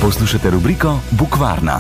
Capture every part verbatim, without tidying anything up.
Poslušate rubriko Bukvarna.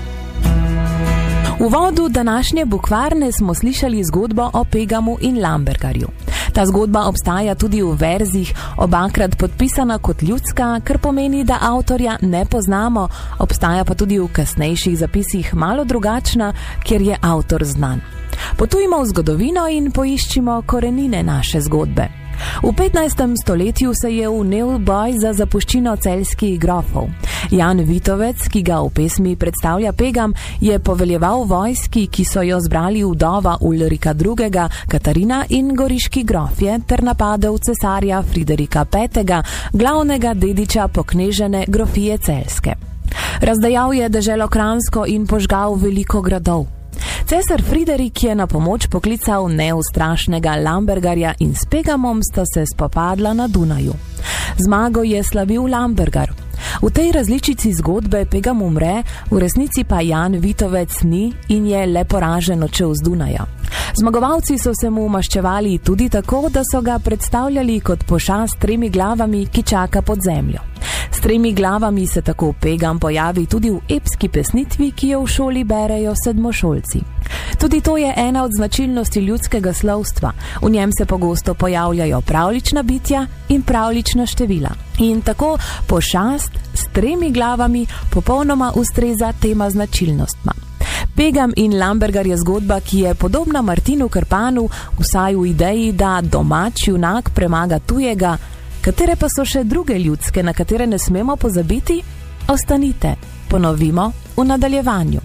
V uvodu današnje Bukvarne smo slišali zgodbo o Pegamu in Lambergarju. Ta zgodba obstaja tudi v verzih, obakrat podpisana kot ljudska, kar pomeni, da avtorja ne poznamo, obstaja pa tudi v kasnejših zapisih malo drugačna, kjer je avtor znan. Potujmo v zgodovino in poiščimo korenine naše zgodbe. V petnajstem stoletju se je vnel boj za zapuščino celjskih grofov. Jan Vitovec, ki ga v pesmi predstavlja Pegam, je poveljeval vojski, ki so jo zbrali vdova Ulrika drugega, Katarina in goriški grofje, ter napadel cesarja Friderika petega, glavnega dediča poknežene grofije celjske. Razdajal je deželo Kranjsko in požgal veliko gradov. Cesar Friderik je na pomoč poklical neustrašnega Lambergarja in s Pegamom sta se spopadla na Dunaju. Zmago je slavil Lambergar. V tej različici zgodbe Pegam umre, v resnici pa Jan Vitovec ni in je le poražen odšel z Dunaja. Zmagovalci so se mu maščevali tudi tako, da so ga predstavljali kot pošast s tremi glavami, ki čaka pod zemljo. S tremi glavami se tako Pegam pojavi tudi v epski pesnitvi, ki jo v šoli berejo sedmošolci. Tudi to je ena od značilnosti ljudskega slovstva. V njem se pogosto pojavljajo pravljična bitja in pravljična števila. In tako pošast s tremi glavami popolnoma ustreza tema značilnostma. Pegam in Lambergar je zgodba, ki je podobna Martinu Krpanu, vsaj v ideji, da domač junak premaga tujega. Katere pa so še druge ljudske, na katere ne smemo pozabiti? Ostanite, ponovimo v nadaljevanju.